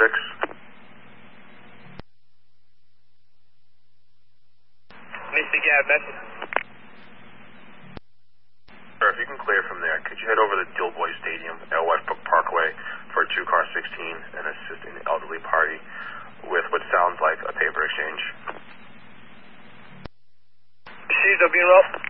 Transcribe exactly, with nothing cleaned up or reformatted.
six. Mister Gab, message. Sir, if you can clear from there, could you head over to Dilboy Stadium at Westbrook Parkway for a two-car sixteen and assist an elderly party with what sounds like a paper exchange? C W roll.